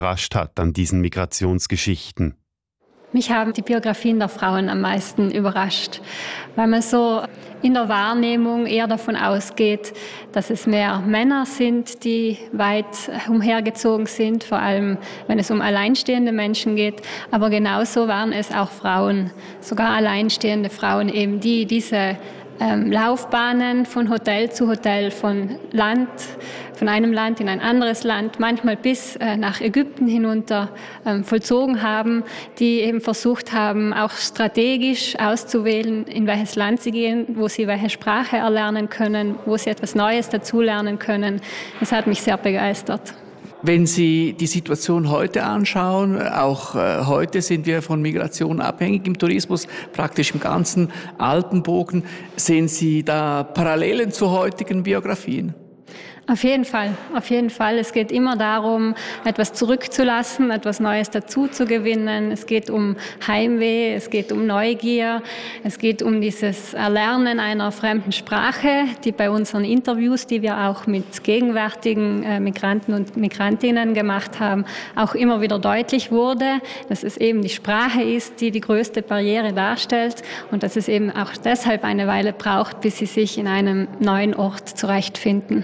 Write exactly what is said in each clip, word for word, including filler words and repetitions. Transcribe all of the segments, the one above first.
überrascht hat an diesen Migrationsgeschichten? Mich haben die Biografien der Frauen am meisten überrascht, weil man so in der Wahrnehmung eher davon ausgeht, dass es mehr Männer sind, die weit umhergezogen sind, vor allem wenn es um alleinstehende Menschen geht. Aber genauso waren es auch Frauen, sogar alleinstehende Frauen, eben die diese ähm, Laufbahnen von Hotel zu Hotel, von Land, von einem Land in ein anderes Land, manchmal bis äh, nach Ägypten hinunter ähm, vollzogen haben, die eben versucht haben, auch strategisch auszuwählen, in welches Land sie gehen, wo sie welche Sprache erlernen können, wo sie etwas Neues dazulernen können. Das hat mich sehr begeistert. Wenn Sie die Situation heute anschauen, auch äh, heute sind wir von Migration abhängig im Tourismus, praktisch im ganzen Alpenbogen. Sehen Sie da Parallelen zu heutigen Biografien? Auf jeden Fall, auf jeden Fall. Es geht immer darum, etwas zurückzulassen, etwas Neues dazuzugewinnen. Es geht um Heimweh, es geht um Neugier, es geht um dieses Erlernen einer fremden Sprache, die bei unseren Interviews, die wir auch mit gegenwärtigen äh, Migranten und Migrantinnen gemacht haben, auch immer wieder deutlich wurde, dass es eben die Sprache ist, die die größte Barriere darstellt und dass es eben auch deshalb eine Weile braucht, bis sie sich in einem neuen Ort zurechtfinden.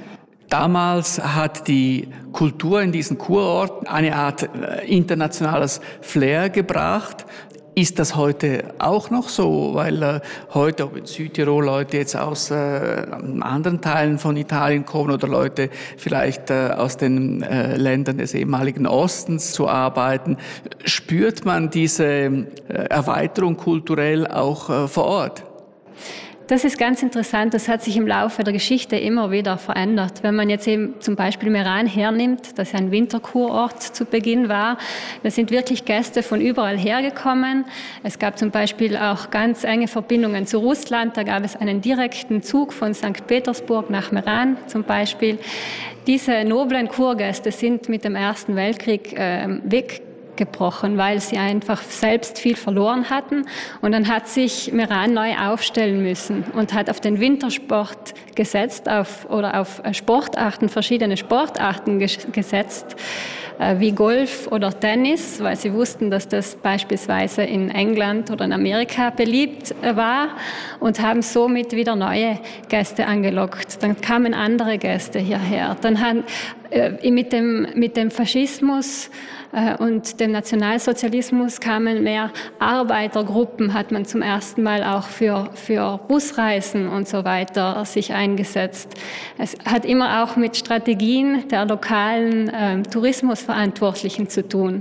Damals hat die Kultur in diesen Kurorten eine Art internationales Flair gebracht. Ist das heute auch noch so? Weil äh, heute, ob in Südtirol Leute jetzt aus äh, anderen Teilen von Italien kommen oder Leute vielleicht äh, aus den äh, Ländern des ehemaligen Ostens zu arbeiten, spürt man diese äh, Erweiterung kulturell auch äh, vor Ort? Das ist ganz interessant. Das hat sich im Laufe der Geschichte immer wieder verändert. Wenn man jetzt eben zum Beispiel Meran hernimmt, das ein Winterkurort zu Beginn war, da sind wirklich Gäste von überall hergekommen. Es gab zum Beispiel auch ganz enge Verbindungen zu Russland. Da gab es einen direkten Zug von Sankt Petersburg nach Meran zum Beispiel. Diese noblen Kurgäste sind mit dem Ersten Weltkrieg äh, weg. gebrochen, weil sie einfach selbst viel verloren hatten. Und dann hat sich Meran neu aufstellen müssen und hat auf den Wintersport gesetzt auf, oder auf Sportarten, verschiedene Sportarten ges- gesetzt, äh, wie Golf oder Tennis, weil sie wussten, dass das beispielsweise in England oder in Amerika beliebt äh, war und haben somit wieder neue Gäste angelockt. Dann kamen andere Gäste hierher. Dann haben äh, mit dem, mit dem Faschismus und dem Nationalsozialismus kamen mehr Arbeitergruppen, hat man zum ersten Mal auch für, für Busreisen und so weiter sich eingesetzt. Es hat immer auch mit Strategien der lokalen äh, Tourismusverantwortlichen zu tun.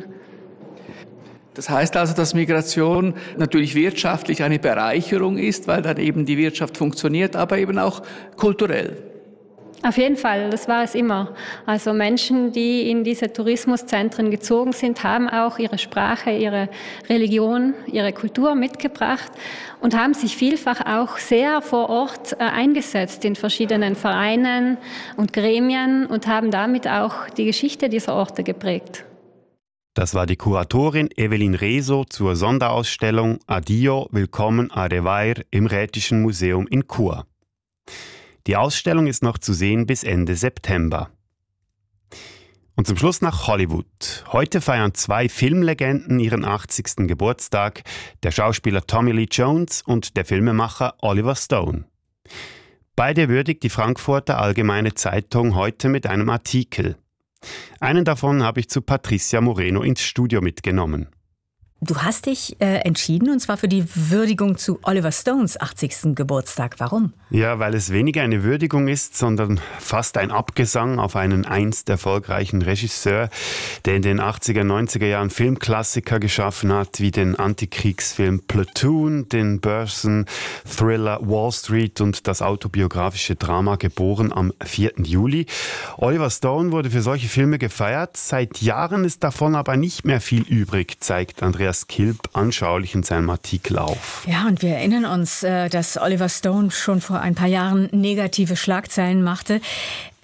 Das heißt also, dass Migration natürlich wirtschaftlich eine Bereicherung ist, weil dann eben die Wirtschaft funktioniert, aber eben auch kulturell. Auf jeden Fall, das war es immer. Also Menschen, die in diese Tourismuszentren gezogen sind, haben auch ihre Sprache, ihre Religion, ihre Kultur mitgebracht und haben sich vielfach auch sehr vor Ort äh, eingesetzt in verschiedenen Vereinen und Gremien und haben damit auch die Geschichte dieser Orte geprägt. Das war die Kuratorin Evelyn Reso zur Sonderausstellung Adio, Willkommen a Revair im Rätischen Museum in Chur. Die Ausstellung ist noch zu sehen bis Ende September. Und zum Schluss nach Hollywood. Heute feiern zwei Filmlegenden ihren achtzigsten Geburtstag, der Schauspieler Tommy Lee Jones und der Filmemacher Oliver Stone. Beide würdigt die Frankfurter Allgemeine Zeitung heute mit einem Artikel. Einen davon habe ich zu Patricia Moreno ins Studio mitgenommen. Du hast dich äh, entschieden, und zwar für die Würdigung zu Oliver Stones achtzigsten Geburtstag. Warum? Ja, weil es weniger eine Würdigung ist, sondern fast ein Abgesang auf einen einst erfolgreichen Regisseur, der in den achtziger, neunziger Jahren Filmklassiker geschaffen hat, wie den Antikriegsfilm Platoon, den Börsen-Thriller Wall Street und das autobiografische Drama Geboren am vierten Juli. Oliver Stone wurde für solche Filme gefeiert. Seit Jahren ist davon aber nicht mehr viel übrig, zeigt Andreas Kilb anschaulich in seinem Artikel auf. Ja, und wir erinnern uns, dass Oliver Stone schon vor ein paar Jahren negative Schlagzeilen machte.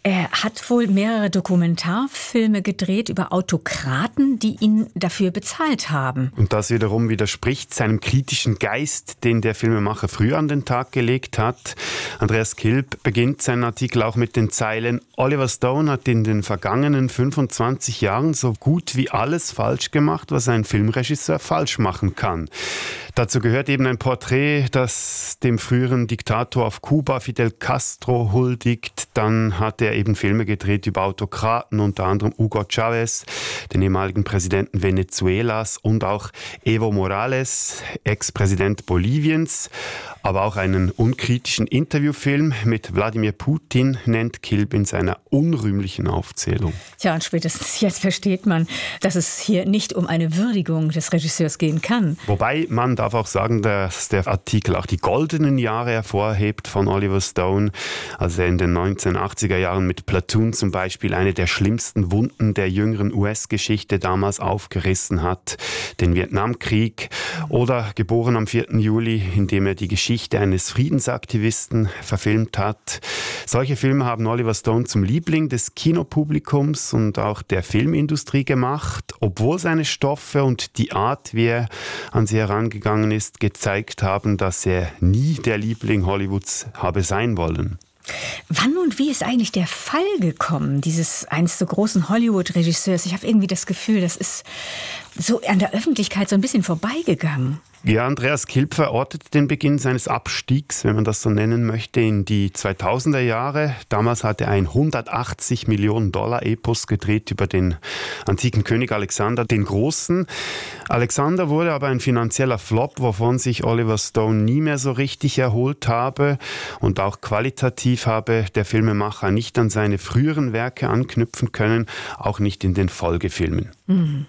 Er hat wohl mehrere Dokumentarfilme gedreht über Autokraten, die ihn dafür bezahlt haben. Und das wiederum widerspricht seinem kritischen Geist, den der Filmemacher früher an den Tag gelegt hat. Andreas Kilb beginnt seinen Artikel auch mit den Zeilen: Oliver Stone hat in den vergangenen fünfundzwanzig Jahren so gut wie alles falsch gemacht, was ein Filmregisseur falsch machen kann. Dazu gehört eben ein Porträt, das dem früheren Diktator auf Kuba, Fidel Castro, huldigt. Dann hat er eben Filme gedreht über Autokraten, unter anderem Hugo Chávez, den ehemaligen Präsidenten Venezuelas, und auch Evo Morales, Ex-Präsident Boliviens. Aber auch einen unkritischen Interviewfilm mit Wladimir Putin nennt Kilb in seiner unrühmlichen Aufzählung. Tja, und spätestens jetzt versteht man, dass es hier nicht um eine Würdigung des Regisseurs gehen kann. Wobei man darf auch sagen, dass der Artikel auch die goldenen Jahre hervorhebt von Oliver Stone, als er in den neunzehnhundertachtziger Jahren mit Platoon zum Beispiel eine der schlimmsten Wunden der jüngeren U S-Geschichte damals aufgerissen hat, den Vietnamkrieg, oder Geboren am vierten Juli, in dem er die Geschichte eines Friedensaktivisten verfilmt hat. Solche Filme haben Oliver Stone zum Liebling des Kinopublikums und auch der Filmindustrie gemacht, obwohl seine Stoffe und die Art, wie er an sie herangegangen ist, gezeigt haben, dass er nie der Liebling Hollywoods habe sein wollen. Wann und wie ist eigentlich der Fall gekommen, dieses einst so großen Hollywood-Regisseurs? Ich habe irgendwie das Gefühl, das ist so an der Öffentlichkeit so ein bisschen vorbeigegangen. Ja, Andreas Kilb verortet den Beginn seines Abstiegs, wenn man das so nennen möchte, in die zweitausender Jahre. Damals hatte er ein hundertachtzig Millionen Dollar Epos gedreht über den antiken König Alexander den Großen. Alexander wurde aber ein finanzieller Flop, wovon sich Oliver Stone nie mehr so richtig erholt habe. Und auch qualitativ habe der Filmemacher nicht an seine früheren Werke anknüpfen können, auch nicht in den Folgefilmen. Mhm.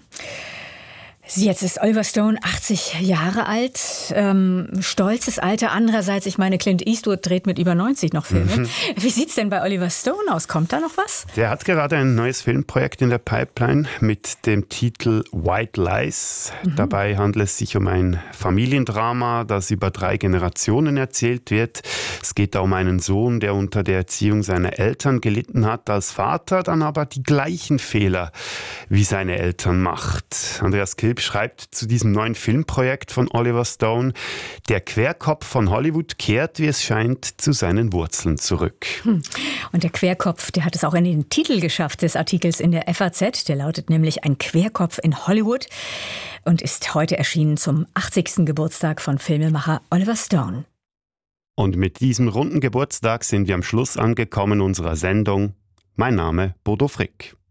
Jetzt ist Oliver Stone achtzig Jahre alt, ähm, stolzes Alter. Andererseits, ich meine, Clint Eastwood dreht mit über neunzig noch Filme. Mhm. Wie sieht's denn bei Oliver Stone aus? Kommt da noch was? Der hat gerade ein neues Filmprojekt in der Pipeline mit dem Titel White Lies. Mhm. Dabei handelt es sich um ein Familiendrama, das über drei Generationen erzählt wird. Es geht da um einen Sohn, der unter der Erziehung seiner Eltern gelitten hat als Vater, dann aber die gleichen Fehler wie seine Eltern macht. Andreas Kilb schreibt zu diesem neuen Filmprojekt von Oliver Stone: Der Querkopf von Hollywood kehrt, wie es scheint, zu seinen Wurzeln zurück. Hm. Und der Querkopf, der hat es auch in den Titel geschafft des Artikels in der F A Z. Der lautet nämlich Ein Querkopf in Hollywood und ist heute erschienen zum achtzigsten Geburtstag von Filmemacher Oliver Stone. Und mit diesem runden Geburtstag sind wir am Schluss angekommen unserer Sendung. Mein Name Bodo Frick.